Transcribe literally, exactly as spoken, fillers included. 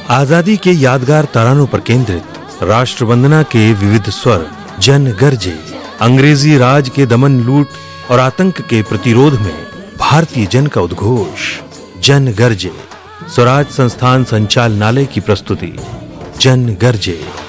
आजादी के यादगार तरानों पर केंद्रित राष्ट्रवंदना के विविध स्वर जन गर्जे। अंग्रेजी राज के दमन, लूट और आतंक के प्रतिरोध में भारतीय जन का उद्घोष जन गर्जे। स्वराज संस्थान संचालनालय की प्रस्तुति जन गर्जे।